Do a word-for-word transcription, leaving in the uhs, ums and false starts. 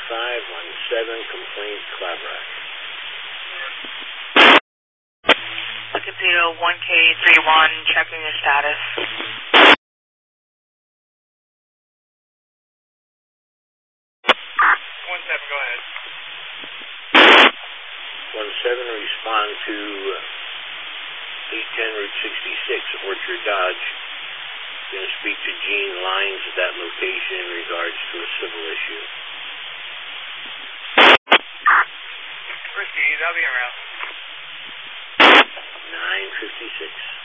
five one seven, complaint Claverack. Tuxedo one K three one, checking your status. one seven, go ahead. one seven, respond to eight ten Route sixty-six, Orchard Dodge. Going to speak to Gene Lines at that location in regards to a civil issue. Proceed, I'll be around. nine fifty-six.